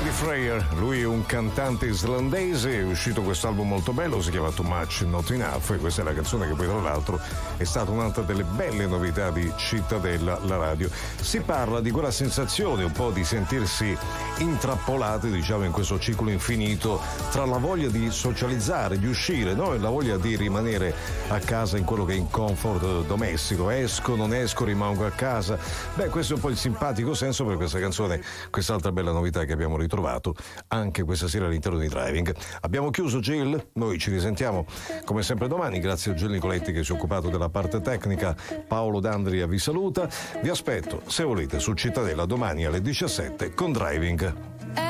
Freyer, lui è un cantante islandese, è uscito quest'album molto bello, si chiama Too Much Not Enough, e questa è la canzone che poi tra l'altro è stata un'altra delle belle novità di Cittadella, la radio. Si parla di quella sensazione un po' di sentirsi intrappolati, diciamo, in questo ciclo infinito tra la voglia di socializzare, di uscire, no? E la voglia di rimanere a casa in quello che è in comfort domestico. Esco, non esco, rimango a casa. Beh, questo è un po' il simpatico senso per questa canzone, quest'altra bella novità che abbiamo ritrovato anche questa sera all'interno di Driving. Abbiamo chiuso, Jill, noi ci risentiamo come sempre domani. Grazie a Gil Nicoletti che si è occupato della parte tecnica. Paolo D'Andria vi saluta, vi aspetto se volete su Cittadella domani alle 17 con Driving.